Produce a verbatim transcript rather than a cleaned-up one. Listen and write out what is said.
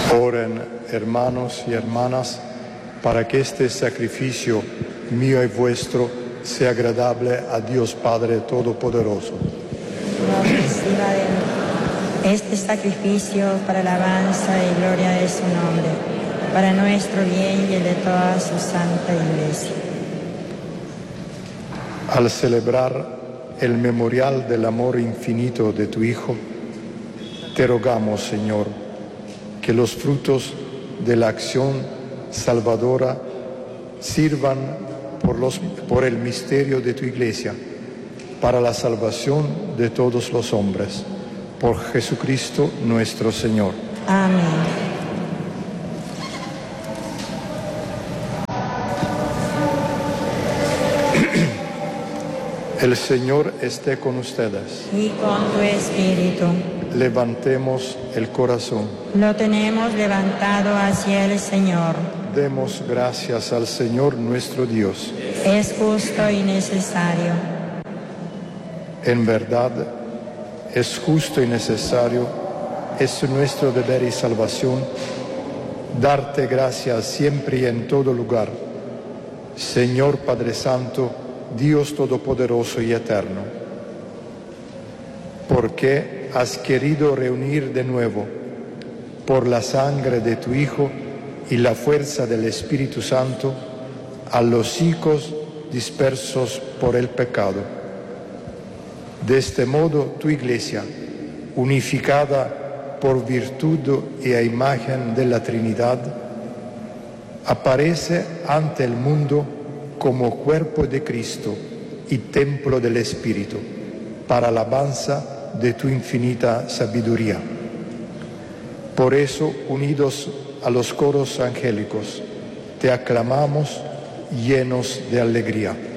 Oren, hermanos y hermanas, para que este sacrificio mío y vuestro sea agradable a Dios Padre Todopoderoso. No reciba de mí este sacrificio para alabanza y gloria de su nombre, para nuestro bien y el de toda su santa Iglesia. Al celebrar el memorial del amor infinito de tu Hijo, te rogamos, Señor, que los frutos de la acción salvadora sirvan por, los, por el misterio de tu Iglesia, para la salvación de todos los hombres. Por Jesucristo nuestro Señor. Amén. El Señor esté con ustedes. Y con tu espíritu. Levantemos el corazón. Lo tenemos levantado hacia el Señor. Demos gracias al Señor nuestro Dios. Es justo y necesario. En verdad, es justo y necesario, es nuestro deber y salvación, darte gracias siempre y en todo lugar, Señor Padre Santo, Dios Todopoderoso y Eterno, porque has querido reunir de nuevo, por la sangre de tu Hijo y la fuerza del Espíritu Santo, a los hijos dispersos por el pecado. De este modo, tu Iglesia, unificada por virtud y a imagen de la Trinidad, aparece ante el mundo como cuerpo de Cristo y templo del Espíritu, para alabanza de tu infinita sabiduría. Por eso, unidos a los coros angélicos, te aclamamos llenos de alegría.